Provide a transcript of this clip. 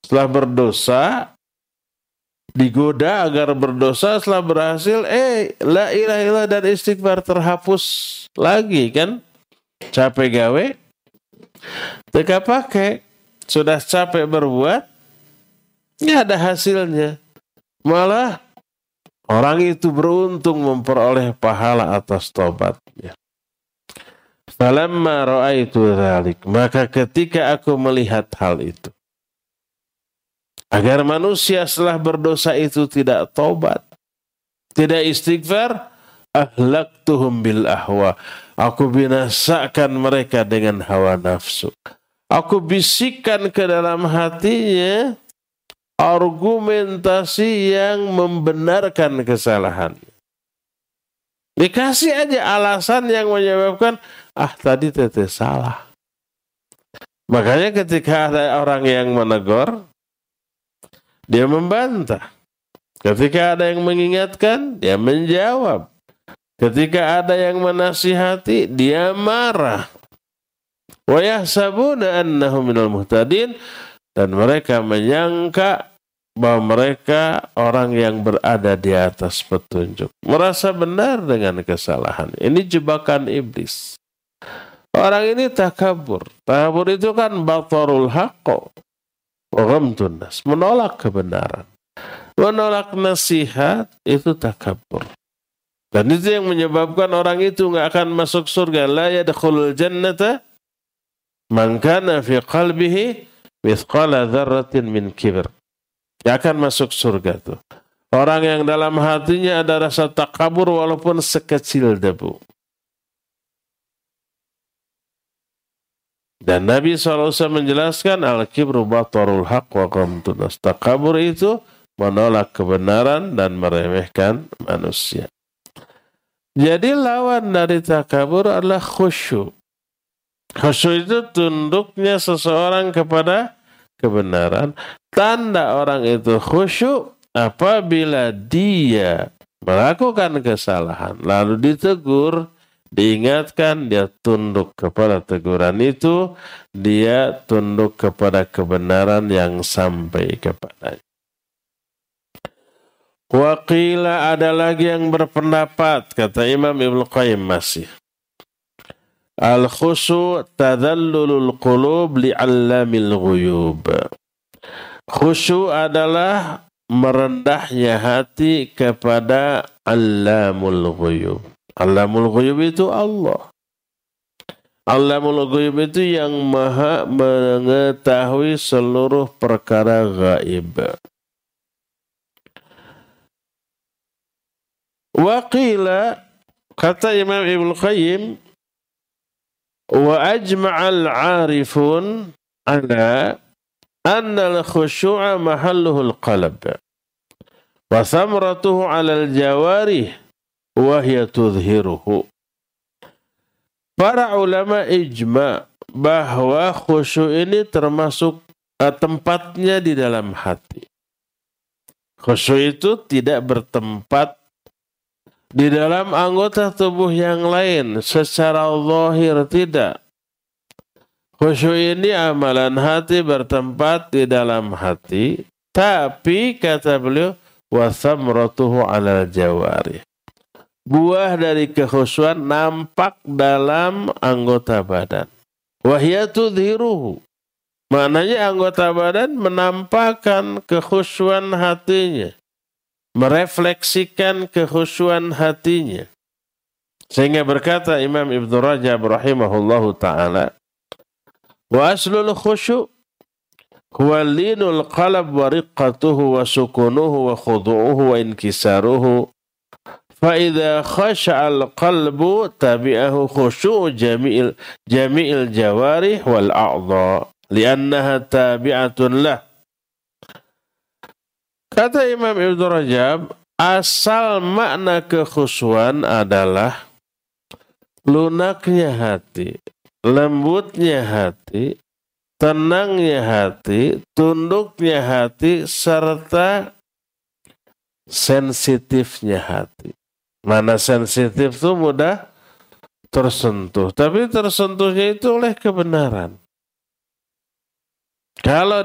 Setelah berdosa, digoda agar berdosa, setelah berhasil, la ilaha illallah dan istighfar terhapus lagi kan. Capek gawe, teka pakai, sudah capek berbuat, nggak ada hasilnya. Malah orang itu beruntung memperoleh pahala atas tobatnya. Falamma ra'aitu dzalik, maka ketika aku melihat hal itu, agar manusia setelah berdosa itu tidak tobat, tidak istighfar, ahlaktuhum bil ahwa. Aku binasakan mereka dengan hawa nafsu. Aku bisikkan ke dalam hatinya argumentasi yang membenarkan kesalahan. Dikasih aja alasan yang menyebabkan, tadi tete salah. Makanya ketika ada orang yang menegur, dia membantah. Ketika ada yang mengingatkan, dia menjawab. Ketika ada yang menasihati, dia marah. Wa yahsabuna annahum minal muhtadin, dan mereka menyangka bahwa mereka orang yang berada di atas petunjuk. Merasa benar dengan kesalahan. Ini jebakan iblis. Orang ini takabur. Takabur itu kan batarul haqqo wa ghamtun nas, menolak kebenaran. Menolak nasihat itu takabur. Dan itu yang menyebabkan orang itu nggak akan masuk surga. La yadkhulul jannata man kana fi qalbihi mithqala dzarratin min kibr. Dia akan masuk surga tuh orang yang dalam hatinya ada rasa takabur walaupun sekecil debu. Dan Nabi SAW menjelaskan al-kibru batarul haq wa ghamtun nas. Takabur itu menolak kebenaran dan meremehkan manusia. Jadi lawan dari takabur adalah khusyuk. Khusyuk itu tunduknya seseorang kepada kebenaran. Tanda orang itu khusyuk apabila dia melakukan kesalahan, lalu ditegur, diingatkan, dia tunduk kepada teguran itu, dia tunduk kepada kebenaran yang sampai kepadanya. Waqila, ada lagi yang berpendapat, kata Imam Ibnu Qayyim masih, al-khusyu' tadallulul qulub li'allamil ghuyub. Khusyu' adalah merendahnya hati kepada allamul ghuyub. Allamul ghuyub itu Allah. Allamul ghuyub itu yang maha mengetahui seluruh perkara gaib. Waqila, kata Imam Ibnu Qayyim, wa ajma'al 'arifun ala anna al-khushu'a mahalluhu al-qalb wa thamratuhu 'ala al-jawarih wa hiya tudhiruhu. Para ulama ijma' bahwa khusyuk ini termasuk tempatnya di dalam hati. Khusyuk itu tidak bertempat di dalam anggota tubuh yang lain secara zahir, tidak. Khusyuk ini amalan hati, bertempat di dalam hati, tapi kata beliau wa thamratuhu 'alal jawari. Buah dari kekhusyuan nampak dalam anggota badan. Wa hiya tudhiruhu. Maknanya anggota badan menampakkan kekhusyuan hatinya, merefleksikan kekhusyuan hatinya. Sehingga berkata Imam Ibnu Rajab rahimahullahu ta'ala, wa aslul khusyu' huwa linul qalb wa riqqatuhu wa sukunuhu wa khudu'uhu wa inkisaruhu. Fa idza khasha'al qalbu tabi'ahu khusyu'u jami'il jawarih wal a'dha li'annaha tabi'atun lah. Kata Imam Ibnu Rajab, asal makna kekhusyuan adalah lunaknya hati, lembutnya hati, tenangnya hati, tunduknya hati, serta sensitifnya hati. Mana sensitif itu mudah tersentuh, tapi tersentuhnya itu oleh kebenaran. Kalau